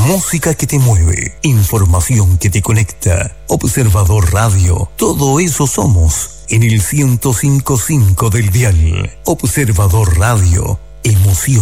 Música que te mueve, información que te conecta. Observador Radio, todo eso somos en el 105.5 del dial. Observador Radio, emoción.